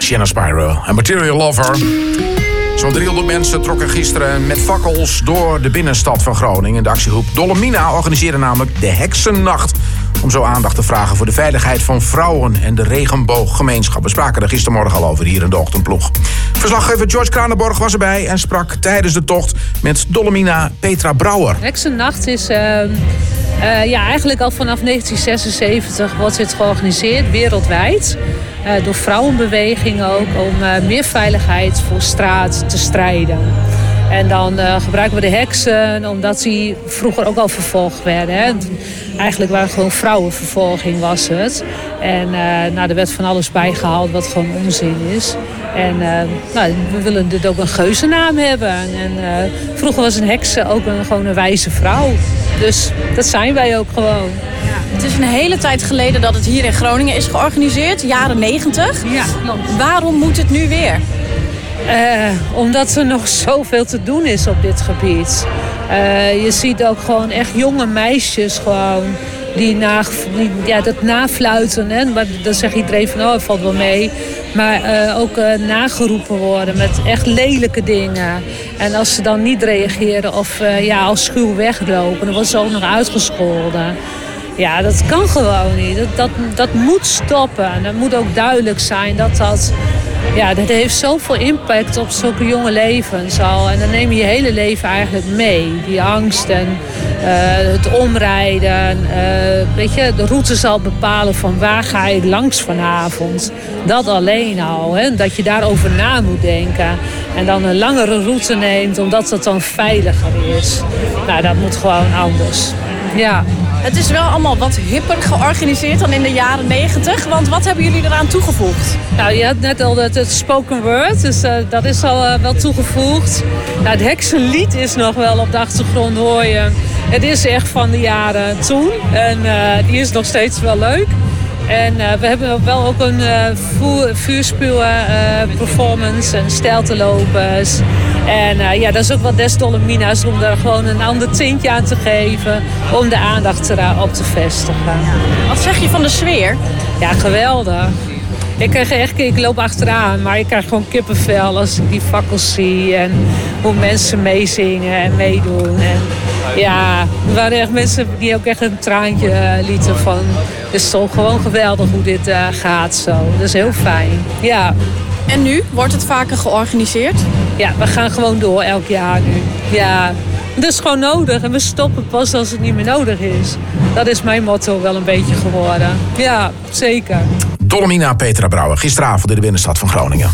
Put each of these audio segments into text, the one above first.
Shanna Spyro en Material Lover. Zo'n 300 mensen trokken gisteren met fakkels door de binnenstad van Groningen. De actiegroep Dolomina organiseerde namelijk de Heksennacht, om zo aandacht te vragen voor de veiligheid van vrouwen en de regenbooggemeenschap. We spraken er gistermorgen al over hier in de Ochtendploeg. Verslaggever George Kranenborg was erbij en sprak tijdens de tocht met Dolomina Petra Brouwer. Heksennacht is eigenlijk al vanaf 1976 wordt dit georganiseerd, wereldwijd. Door vrouwenbewegingen ook, om meer veiligheid voor straat te strijden. En dan gebruiken we de heksen, omdat die vroeger ook al vervolgd werden. Hè. Eigenlijk waren gewoon vrouwenvervolging was het. En er werd van alles bijgehaald wat gewoon onzin is. En we willen dit ook een geuzennaam hebben. En vroeger was een heks ook gewoon een wijze vrouw. Dus dat zijn wij ook gewoon. Het is een hele tijd geleden dat het hier in Groningen is georganiseerd, jaren 90. Ja, klopt. Waarom moet het nu weer? Omdat er nog zoveel te doen is op dit gebied. Je ziet ook gewoon echt jonge meisjes gewoon die dat nafluiten. Hè? Maar dan zegt iedereen van, het valt wel mee. Maar ook nageroepen worden met echt lelijke dingen. En als ze dan niet reageren of als schuw weglopen, dan worden ze ook nog uitgescholden. Ja, dat kan gewoon niet. Dat moet stoppen. En dat moet ook duidelijk zijn dat heeft zoveel impact op zulke jonge levens al. En dan neem je je hele leven eigenlijk mee. Die angst en het omrijden. De route zal bepalen van waar ga je langs vanavond. Dat alleen al. Hè? Dat je daarover na moet denken. En dan een langere route neemt omdat het dan veiliger is. Nou, dat moet gewoon anders. Ja. Het is wel allemaal wat hipper georganiseerd dan in de jaren 90. Want wat hebben jullie eraan toegevoegd? Nou, je had net al het spoken word, dus dat is al wel toegevoegd. Nou, het heksenlied is nog wel op de achtergrond, hoor je. Het is echt van de jaren toen en die is nog steeds wel leuk. En we hebben wel ook een vuurspuwen-performance en steltelopers. En dat is ook wat des Dolomina's om er gewoon een ander tintje aan te geven. Om de aandacht erop te vestigen. Wat zeg je van de sfeer? Ja, geweldig. Ik loop achteraan, maar ik krijg gewoon kippenvel als ik die fakkels zie. En hoe mensen meezingen en meedoen. En ja, er waren echt mensen die ook echt een traantje lieten van. Het is toch gewoon geweldig hoe dit gaat zo. Dat is heel fijn. Ja. En nu? Wordt het vaker georganiseerd? Ja, we gaan gewoon door elk jaar nu. Ja, dat is gewoon nodig. En we stoppen pas als het niet meer nodig is. Dat is mijn motto wel een beetje geworden. Ja, zeker. Dolomina Petra Brouwer, gisteravond in de binnenstad van Groningen.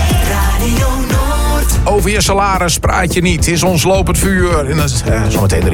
Over je salaris praat je niet. Is ons lopend vuur. En dat is zometeen